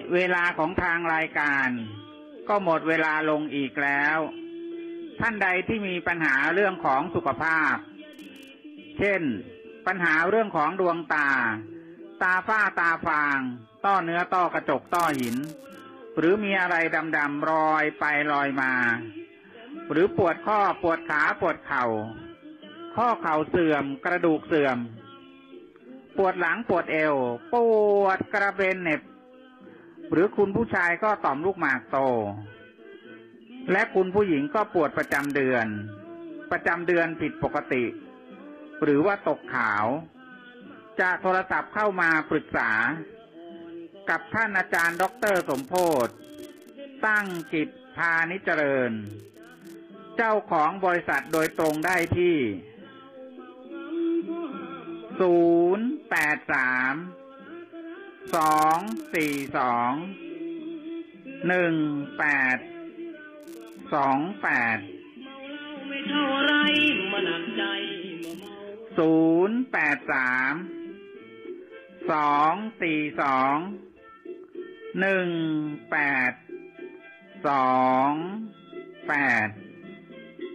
เวลาของทางรายการก็หมดเวลาลงอีกแล้วท่านใดที่มีปัญหาเรื่องของสุขภาพเช่นปัญหาเรื่องของดวงตาฝ้าตาฟางต้อเนื้อต้อกระจกต้อหินหรือมีอะไรดำๆลอยไปลอยมาหรือปวดข้อปวดขาปวดเข่าข้อเข่าเสื่อมกระดูกเสื่อมปวดหลังปวดเอวปวดกระเบนเหน็บหรือคุณผู้ชายก็ต่อมลูกหมากโตและคุณผู้หญิงก็ปวดประจำเดือนผิดปกติหรือว่าตกขาวจะโทรศัพท์เข้ามาปรึกษากับท่านอาจารย์ดร.สมโพธิ์ตั้งจิตพานิจเจริญเจ้าของบริษัทโดยตรงได้ที่083-242-1828